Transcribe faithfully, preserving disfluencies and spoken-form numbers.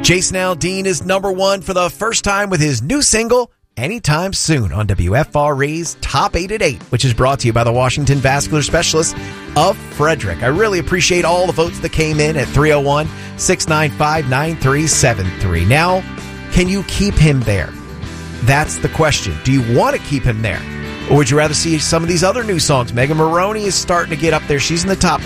Jason Aldean is number one for the first time with his new single, Anytime Soon, on W F R A's Top eight at eight, which is brought to you by the Washington Vascular Specialists of Frederick. I really appreciate all the votes that came in at three oh one, six nine five, nine three seven three. Now, can you keep him there? That's the question. Do you want to keep him there? Or would you rather see some of these other new songs? Megan Maroney is starting to get up there. She's in the top